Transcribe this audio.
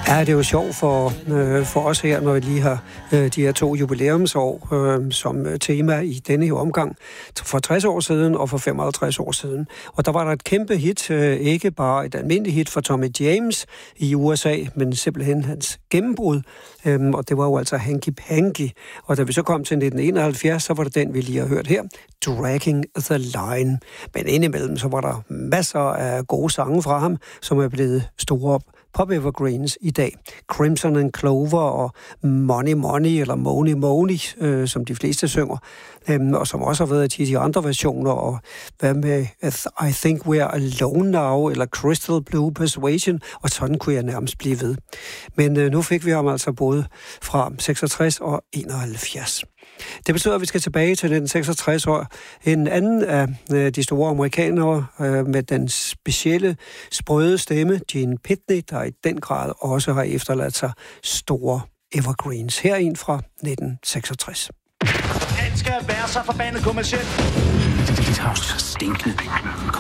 Ja, det er jo sjovt for os her, når vi lige har de her 2 jubilæumsår som tema i denne her omgang. For 60 år siden og for 55 år siden. Og der var der et kæmpe hit, ikke bare et almindeligt hit for Tommy James i USA, men simpelthen hans gennembrud. Og det var jo altså Hanky Panky. Og da vi så kom til 1971, så var det den, vi lige har hørt her, Dragging the Line. Men indimellem så var der masser af gode sange fra ham, som er blevet store pop evergreens i dag. Crimson and Clover og Money Money eller Money Money, som de fleste synger, og som også har været i de andre versioner, og hvad med I Think We're Alone Now eller Crystal Blue Persuasion, og sådan kunne jeg nærmest blive ved. Men nu fik vi ham altså både fra 66 og 71. Det betyder, at vi skal tilbage til 1966 år. En anden af de store amerikanere med den specielle, sprøde stemme, Gene Pitney, der i den grad også har efterladt sig store evergreens. Her en fra 1966. Alt skal være så forbandet kommercielt. Det er jo så stinkende.